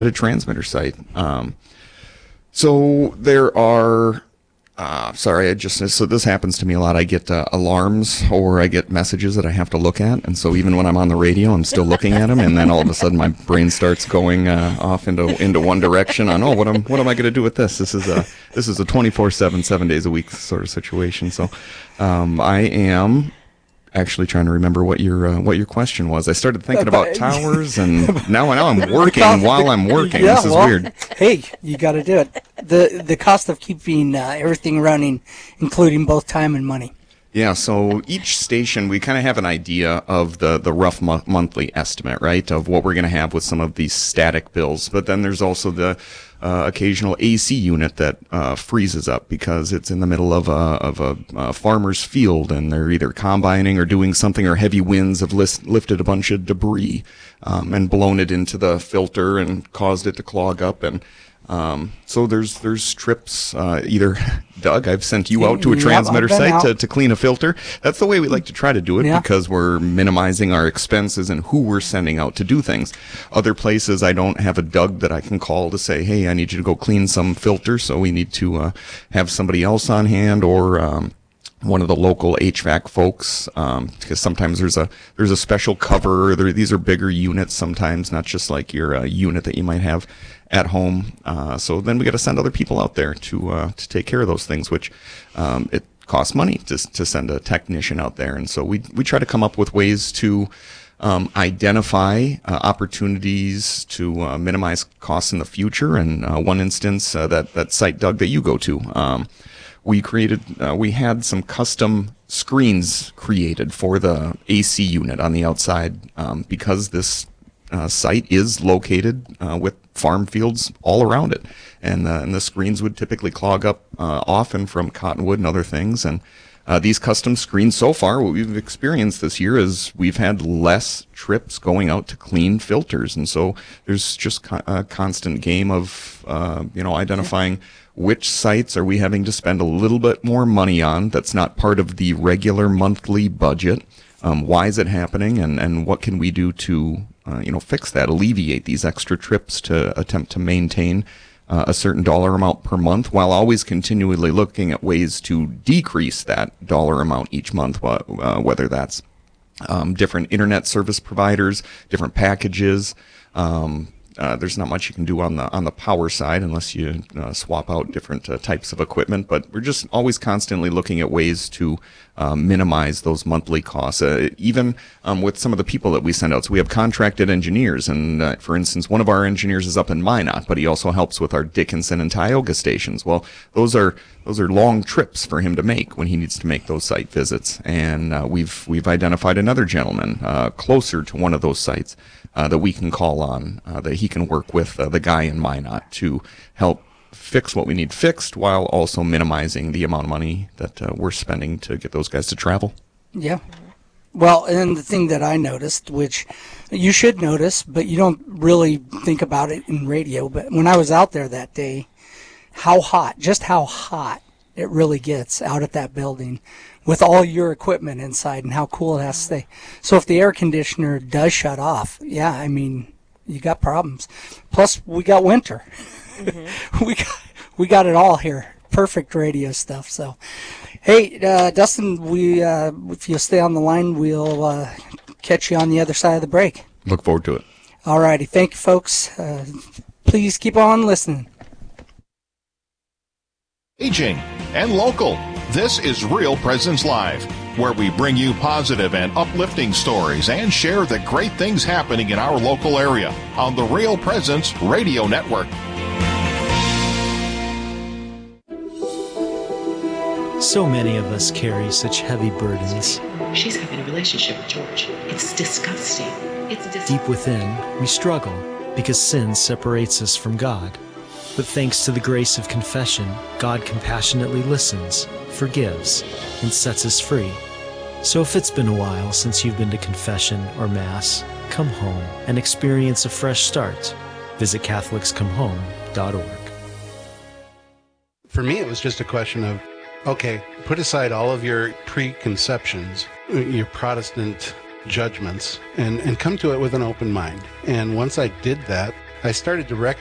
a transmitter site. So there are, so this happens to me a lot. I get alarms or I get messages that I have to look at. And so even when I'm on the radio, I'm still looking at them. And then all of a sudden my brain starts going off into one direction on, what am I going to do with this? This is a 24/7, 7 days a week sort of situation. So I am actually trying to remember what your question was. I started thinking about towers, and now I'm working while I'm working. Yeah, this is weird. Hey, you got to do it. The cost of keeping everything running, including both time and money. Yeah, so each station, we kind of have an idea of the rough monthly estimate, right, of what we're going to have with some of these static bills. But then there's also the occasional AC unit that freezes up because it's in the middle of a farmer's field, and they're either combining or doing something, or heavy winds have lifted a bunch of debris and blown it into the filter and caused it to clog up. And so there's trips, either, Doug, I've sent you out to a transmitter site to clean a filter. That's the way we like to try to do it, because we're minimizing our expenses and who we're sending out to do things. Other places, I don't have a Doug that I can call to say, hey, I need you to go clean some filter, so we need to have somebody else on hand, or one of the local HVAC folks, because sometimes there's a special cover. These are bigger units sometimes, not just like your unit that you might have at home. So then we got to send other people out there to take care of those things, which it costs money to send a technician out there. And so we try to come up with ways to identify opportunities to minimize costs in the future. And one instance, that site, Doug, that you go to, we had some custom screens created for the AC unit on the outside, because this site is located with farm fields all around it, and the screens would typically clog up often from cottonwood and other things. And these custom screens, so far, what we've experienced this year is we've had less trips going out to clean filters, and so there's just a constant game of identifying which sites are we having to spend a little bit more money on that's not part of the regular monthly budget. Why is it happening, and what can we do to fix that, alleviate these extra trips to attempt to maintain a certain dollar amount per month, while always continually looking at ways to decrease that dollar amount each month, whether that's different internet service providers, different packages. There's not much you can do on the power side unless you swap out different types of equipment, but we're just always constantly looking at ways to minimize those monthly costs, even with some of the people that we send out. So we have contracted engineers, and for instance, one of our engineers is up in Minot, but he also helps with our Dickinson and Tioga stations. Well, those are long trips for him to make when he needs to make those site visits, and we've identified another gentleman closer to one of those sites that we can call on, that he can work with the guy in Minot to help fix what we need fixed, while also minimizing the amount of money that we're spending to get those guys to travel. Yeah. Well, and the thing that I noticed, which you should notice, but you don't really think about it in radio, but when I was out there that day, how hot it really gets out at that building with all your equipment inside, and how cool it has to stay. So if the air conditioner does shut off, you got problems. Plus, we got winter. Mm-hmm. we got it all here. Perfect radio stuff. So, hey, Dustin, if you'll stay on the line, we'll catch you on the other side of the break. Look forward to it. All righty. Thank you, folks. Please keep on listening. Aging and local. This is Real Presence Live, where we bring you positive and uplifting stories and share the great things happening in our local area on the Real Presence Radio Network. So many of us carry such heavy burdens. She's having a relationship with George. It's disgusting. Deep within, we struggle because sin separates us from God. But thanks to the grace of confession, God compassionately listens, forgives, and sets us free. So if it's been a while since you've been to confession or Mass, come home and experience a fresh start. Visit CatholicsComeHome.org. For me, it was just a question of, okay, put aside all of your preconceptions, your Protestant judgments, and come to it with an open mind. And once I did that, I started to recognize